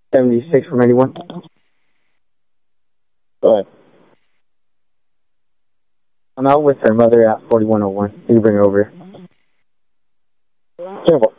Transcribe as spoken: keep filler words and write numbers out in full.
seventy-six from eighty-one. Go ahead. I'm out with her mother at forty-one oh one. You can bring her over. Careful.